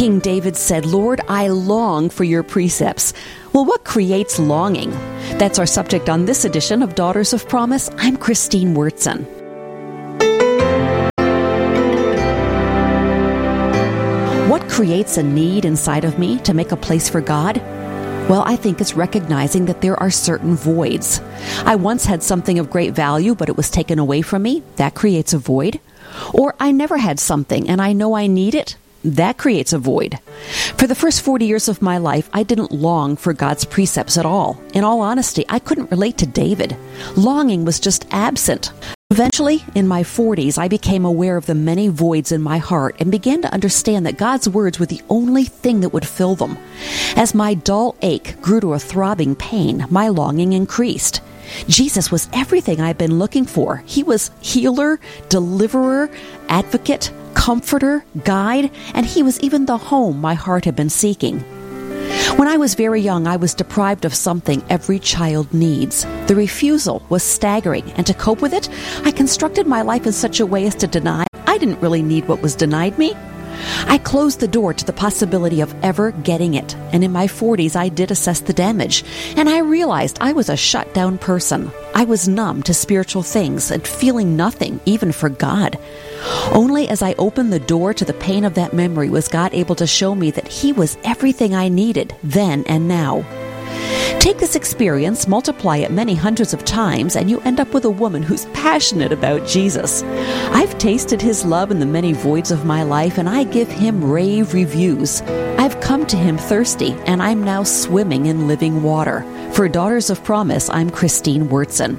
King David said, "Lord, I long for your precepts." Well, what creates longing? That's our subject on this edition of Daughters of Promise. I'm Christine Wurtzen. What creates a need inside of me to make a place for God? Well, I think it's recognizing that there are certain voids. I once had something of great value, but it was taken away from me. That creates a void. Or I never had something, and I know I need it. That creates a void. For the first 40 years of my life, I didn't long for God's precepts at all. In all honesty, I couldn't relate to David. Longing was just absent. Eventually, in my 40s, I became aware of the many voids in my heart and began to understand that God's words were the only thing that would fill them. As my dull ache grew to a throbbing pain, my longing increased. Jesus was everything I've been looking for. He was healer, deliverer, advocate, comforter, guide, and he was even the home my heart had been seeking. When I was very young, I was deprived of something every child needs. The refusal was staggering, and to cope with it, I constructed my life in such a way as to deny I didn't really need what was denied me. I closed the door to the possibility of ever getting it, and in my 40s I did assess the damage, and I realized I was a shut-down person. I was numb to spiritual things and feeling nothing, even for God. Only as I opened the door to the pain of that memory was God able to show me that He was everything I needed then and now. Take this experience, multiply it many hundreds of times, and you end up with a woman who's passionate about Jesus. I've tasted His love in the many voids of my life, and I give Him rave reviews. I've come to Him thirsty, and I'm now swimming in living water. For Daughters of Promise, I'm Christine Wurtzen.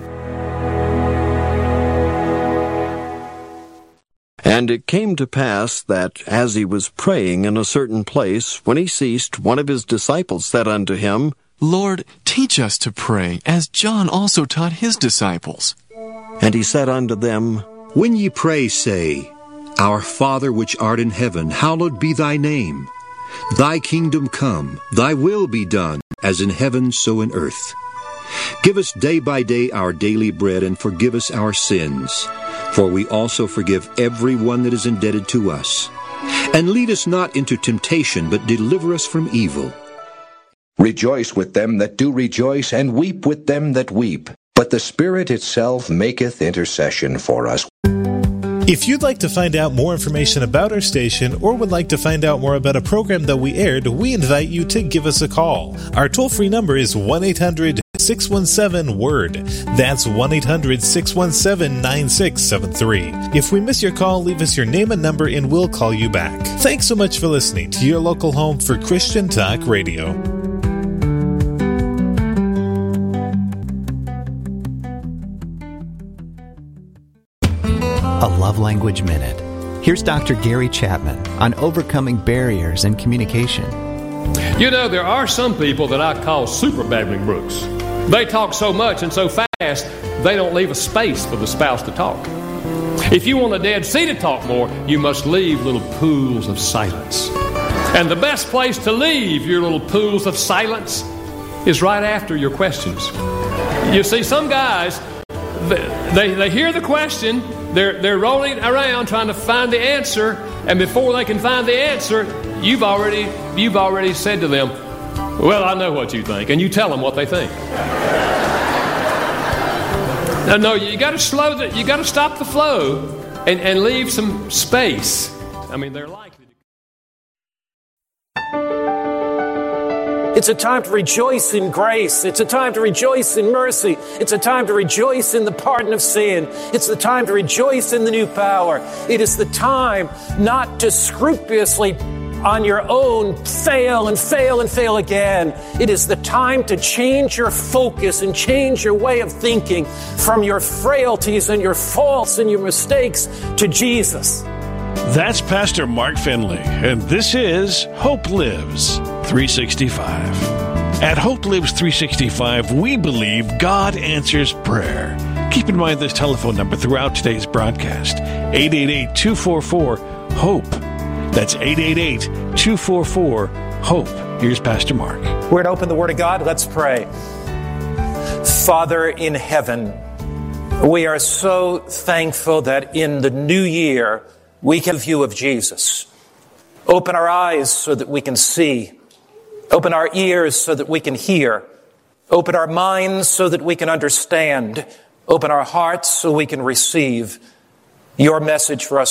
And it came to pass that, as he was praying in a certain place, when he ceased, one of his disciples said unto him, Lord, teach us to pray, as John also taught his disciples. And he said unto them, When ye pray, say, Our Father which art in heaven, hallowed be thy name. Thy kingdom come, thy will be done, as in heaven so in earth. Give us day by day our daily bread, and forgive us our sins, for we also forgive every one that is indebted to us. And lead us not into temptation, but deliver us from evil. Rejoice with them that do rejoice, and weep with them that weep. But the Spirit itself maketh intercession for us. If you'd like to find out more information about our station or would like to find out more about a program that we aired, we invite you to give us a call. Our toll-free number is 1-800-617-WORD. That's 1-800-617-9673. If we miss your call, leave us your name and number and we'll call you back. Thanks so much for listening to your local home for Christian Talk Radio. A Love Language Minute. Here's Dr. Gary Chapman on overcoming barriers in communication. You know, there are some people that I call super babbling brooks. They talk so much and so fast, they don't leave a space for the spouse to talk. If you want a Dead Sea to talk more, you must leave little pools of silence. And the best place to leave your little pools of silence is right after your questions. You see, some guys, they hear the question, they're rolling around trying to find the answer, and before they can find the answer, you've already said to them, well, I know what you think, and you tell them what they think. No, you got to stop the flow and leave some space. I mean, they're likely to. It's a time to rejoice in grace. It's a time to rejoice in mercy. It's a time to rejoice in the pardon of sin. It's the time to rejoice in the new power. It is the time not to scrupulously on your own fail and fail and fail again. It is the time to change your focus and change your way of thinking from your frailties and your faults and your mistakes to Jesus. That's Pastor Mark Finley, and this is Hope Lives 365. At Hope Lives 365, we believe God answers prayer. Keep in mind this telephone number throughout today's broadcast, 888-244-HOPE. That's 888-244-HOPE. Here's Pastor Mark. We're going to open the Word of God. Let's pray. Father in heaven, we are so thankful that in the new year, we can view of Jesus. Open our eyes so that we can see. Open our ears so that we can hear. Open our minds so that we can understand. Open our hearts so we can receive your message for us